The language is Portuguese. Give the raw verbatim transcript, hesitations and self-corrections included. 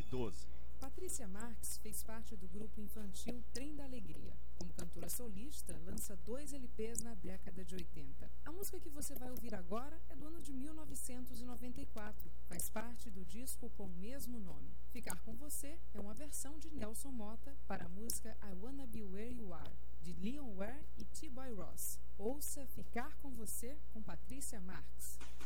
doze. Patrícia Marx fez parte do grupo infantil Trem da Alegria. Como cantora solista, lança dois L Ps na década de oitenta. A música que você vai ouvir agora é do ano de mil novecentos e noventa e quatro. Faz parte do disco com o mesmo nome. Ficar com Você é uma versão de Nelson Motta para a música I Wanna Be Where You Are, de Leon Ware e T-Boy Ross. Ouça Ficar com Você com Patrícia Marx.